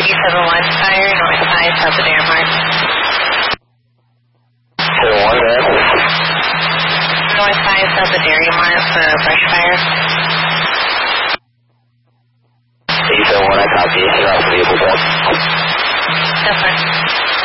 871 Fire, North 5, South of Dairy Mart. 71, there. North 5, South of Dairy Mart for a brush fire. 871, I copy. You're off the vehicle point. That's fine.